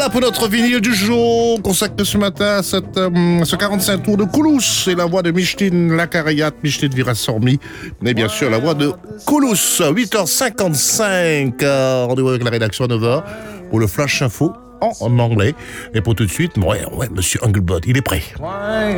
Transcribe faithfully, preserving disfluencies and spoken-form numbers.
Voilà pour notre vinyle du jour, consacré ce matin à cette, euh, ce quarante-cinq tours de Koulous et la voix de Micheline Lacarayat, Micheline Virassormi, mais bien sûr la voix de Koulous. huit heures cinquante-cinq, euh, rendez-vous avec la rédaction à neuf heures pour le Flash Info en, en anglais. Et pour tout de suite, ouais, ouais, Monsieur Engelbert, il est prêt.